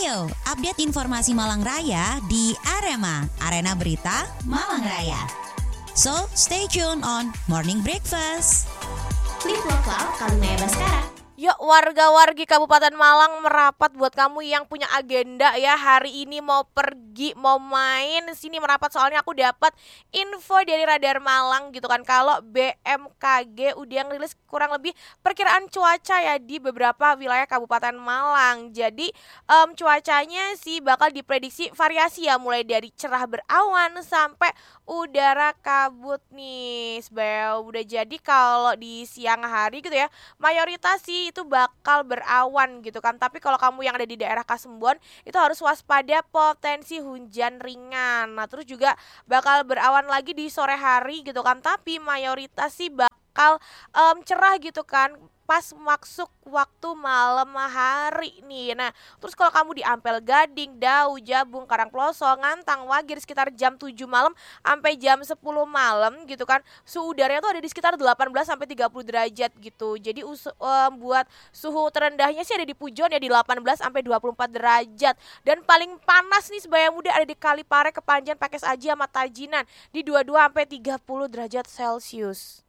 Ayo, update informasi Malang Raya di Arema, Arena Berita Malang Raya. So, stay tuned on Morning Breakfast. Klik lokal Kalimaya Baskara. Yuk warga-wargi Kabupaten Malang merapat buat kamu yang punya agenda ya hari ini mau pergi, mau main sini merapat soalnya aku dapat info dari Radar Malang gitu kan kalau BMKG udah ngerilis kurang lebih perkiraan cuaca ya di beberapa wilayah Kabupaten Malang. Jadi cuacanya sih bakal diprediksi variasi ya mulai dari cerah berawan sampai udara kabut nih. Udah jadi kalau di siang hari gitu ya mayoritas sih itu bakal berawan gitu kan. Tapi kalau kamu yang ada di daerah Kasembon itu harus waspada potensi hujan ringan. Nah terus juga bakal berawan lagi di sore hari gitu kan. Tapi mayoritas sih bakal cerah gitu kan pas masuk waktu malam hari nih. Nah terus kalau kamu di Ampel Gading, Dau, Jabung, Karangploso, Ngantang, Wagir sekitar jam 7 malam sampai jam 10 malam gitu kan suhu udaranya tuh ada di sekitar 18 sampai 30 derajat gitu. Jadi buat suhu terendahnya sih ada di Pujon ya di 18 sampai 24 derajat. Dan paling panas nih sebaya muda ada di Kalipare, Kepanjen, Pekes Aji sama Tajinan di 22 sampai 30 derajat Celcius.